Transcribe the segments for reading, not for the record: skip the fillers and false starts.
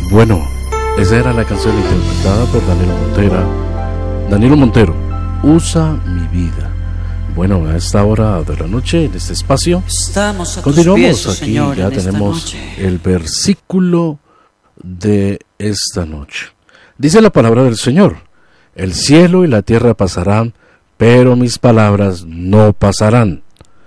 Bueno, esa era la canción interpretada por Danilo Montero, Usa mi vida. Bueno, a esta hora de la noche, en este espacio, continuamos aquí, Señor, ya tenemos el versículo de esta noche. Dice la palabra del Señor: el cielo y la tierra pasarán, pero mis palabras no pasarán.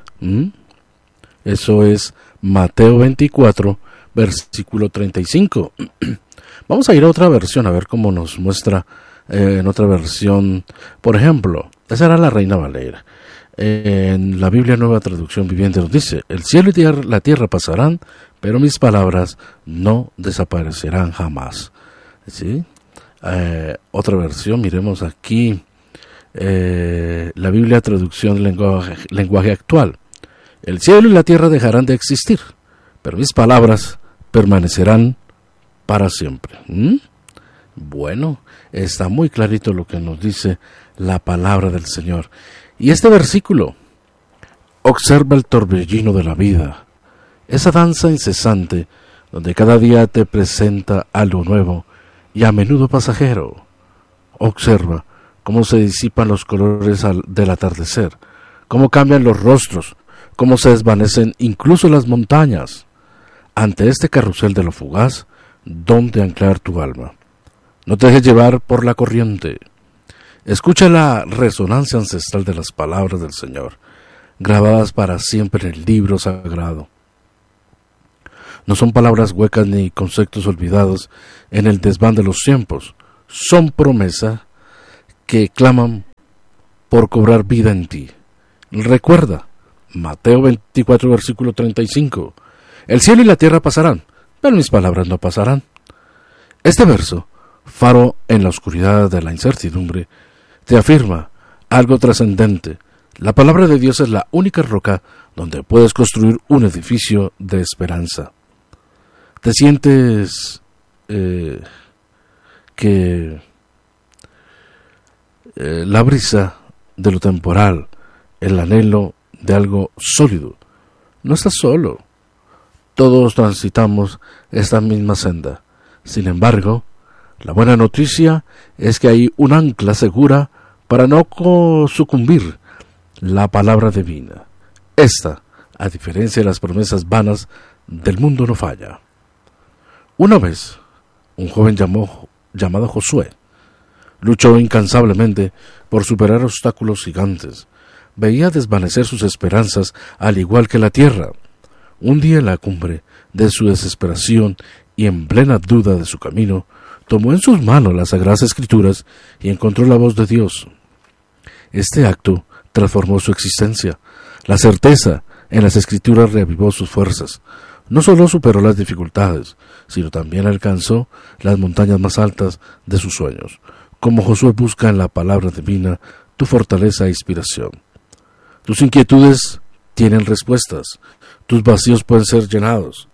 Eso es Mateo 24, versículo 35. Vamos a ir a otra versión, a ver cómo nos muestra en otra versión. Por ejemplo, esa era la Reina Valera. En la Biblia Nueva Traducción Viviente nos dice: el cielo y la tierra pasarán, pero mis palabras no desaparecerán jamás. ¿Sí? Otra versión, miremos aquí, la Biblia Traducción Lenguaje Actual: el cielo y la tierra dejarán de existir, pero mis palabras permanecerán para siempre. Bueno, está muy clarito lo que nos dice la palabra del Señor. Y este versículo: observa el torbellino de la vida, esa danza incesante donde cada día te presenta algo nuevo y a menudo pasajero. Observa cómo se disipan los colores del atardecer, cómo cambian los rostros, cómo se desvanecen incluso las montañas. Ante este carrusel de lo fugaz, ¿dónde anclar tu alma? No te dejes llevar por la corriente. Escucha la resonancia ancestral de las palabras del Señor, grabadas para siempre en el libro sagrado. No son palabras huecas ni conceptos olvidados en el desván de los tiempos. Son promesas que claman por cobrar vida en ti. Recuerda, Mateo 24, versículo 35. El cielo y la tierra pasarán, pero mis palabras no pasarán. Este verso, faro en la oscuridad de la incertidumbre, te afirma algo trascendente. La palabra de Dios es la única roca donde puedes construir un edificio de esperanza. ¿Te sientes que la brisa de lo temporal, el anhelo de algo sólido? No estás solo. Todos transitamos esta misma senda. Sin embargo, la buena noticia es que hay un ancla segura para no sucumbir: la palabra divina. Esta, a diferencia de las promesas vanas del mundo, no falla. Una vez, un joven llamado Josué luchó incansablemente por superar obstáculos gigantes. Veía desvanecer sus esperanzas al igual que la tierra. Un día, en la cumbre de su desesperación y en plena duda de su camino, tomó en sus manos las Sagradas Escrituras y encontró la voz de Dios. Este acto transformó su existencia. La certeza en las Escrituras reavivó sus fuerzas. No solo superó las dificultades, sino también alcanzó las montañas más altas de sus sueños. Como Josué, busca en la palabra divina tu fortaleza e inspiración. Tus inquietudes tienen respuestas. Tus vacíos pueden ser llenados.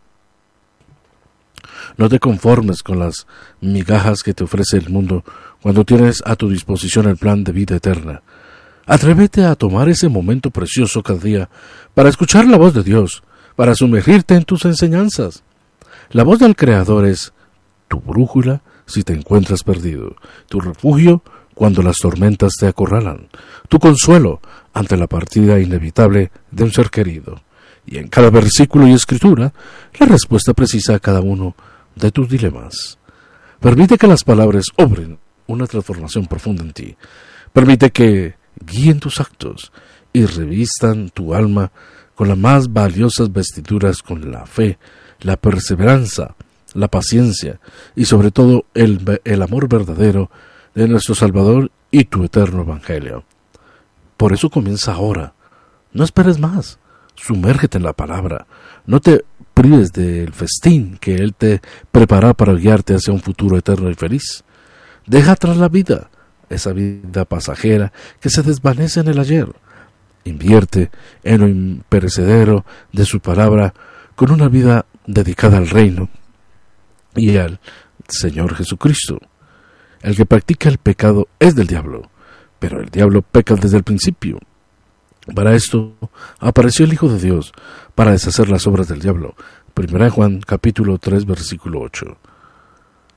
No te conformes con las migajas que te ofrece el mundo cuando tienes a tu disposición el plan de vida eterna. Atrévete a tomar ese momento precioso cada día para escuchar la voz de Dios, para sumergirte en tus enseñanzas. La voz del Creador es tu brújula si te encuentras perdido, tu refugio cuando las tormentas te acorralan, tu consuelo ante la partida inevitable de un ser querido. Y en cada versículo y escritura, la respuesta precisa a cada uno de tus dilemas. Permite que las palabras obren una transformación profunda en ti. Permite que guíen tus actos y revistan tu alma con las más valiosas vestiduras, con la fe, la perseverancia, la paciencia y sobre todo el amor verdadero de nuestro Salvador y tu eterno Evangelio. Por eso comienza ahora. No esperes más. Sumérgete en la palabra. No te prives del festín que Él te prepara para guiarte hacia un futuro eterno y feliz. Deja atrás la vida, esa vida pasajera que se desvanece en el ayer. Invierte en lo imperecedero de su palabra con una vida dedicada al reino y al Señor Jesucristo. El que practica el pecado es del diablo, pero el diablo peca desde el principio. Para esto apareció el Hijo de Dios, para deshacer las obras del diablo. 1 Juan capítulo 3, versículo 8.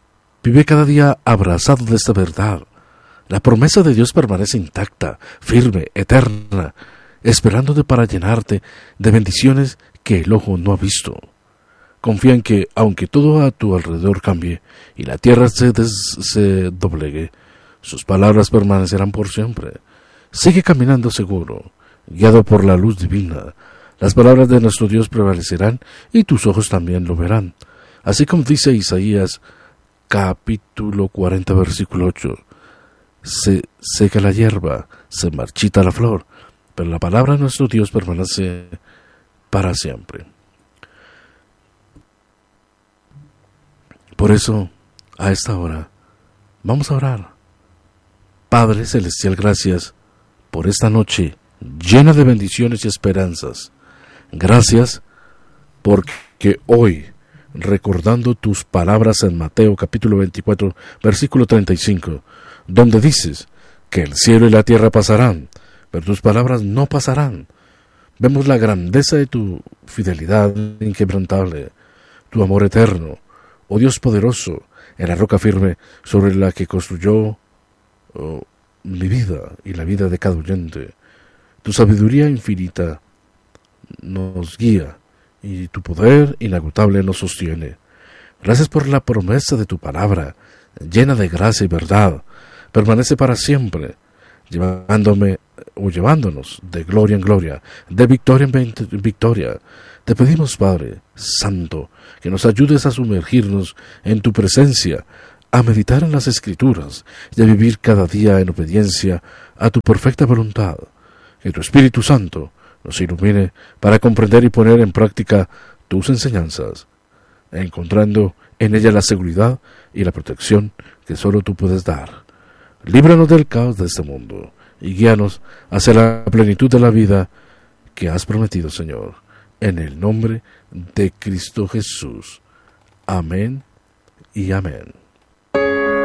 Vive cada día abrazado de esta verdad. La promesa de Dios permanece intacta, firme, eterna, esperándote para llenarte de bendiciones que el ojo no ha visto. Confía en que, aunque todo a tu alrededor cambie y la tierra se doblegue, sus palabras permanecerán por siempre. Sigue caminando seguro, guiado por la luz divina. Las palabras de nuestro Dios prevalecerán y tus ojos también lo verán. Así como dice Isaías capítulo 40 versículo 8. Se seca la hierba, se marchita la flor, pero la palabra de nuestro Dios permanece para siempre. Por eso, a esta hora, vamos a orar. Padre Celestial, gracias por esta noche llena de bendiciones y esperanzas. Gracias porque hoy, recordando tus palabras en Mateo capítulo 24, versículo 35, donde dices que el cielo y la tierra pasarán, pero tus palabras no pasarán. Vemos la grandeza de tu fidelidad inquebrantable, tu amor eterno, oh Dios poderoso, en la roca firme sobre la que construyó mi vida y la vida de cada oyente. Tu sabiduría infinita nos guía y tu poder inagotable nos sostiene. Gracias por la promesa de tu palabra, llena de gracia y verdad. Permanece para siempre, llevándonos de gloria en gloria, de victoria en victoria. Te pedimos, Padre Santo, que nos ayudes a sumergirnos en tu presencia, a meditar en las Escrituras y a vivir cada día en obediencia a tu perfecta voluntad. Que tu Espíritu Santo nos ilumine para comprender y poner en práctica tus enseñanzas, encontrando en ella la seguridad y la protección que solo tú puedes dar. Líbranos del caos de este mundo y guíanos hacia la plenitud de la vida que has prometido, Señor. En el nombre de Cristo Jesús. Amén y amén.